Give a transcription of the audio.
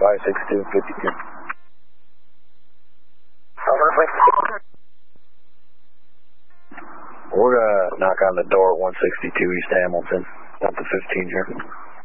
56252. We're going to knock on the door at 162 East Hamilton, Delta 15 here.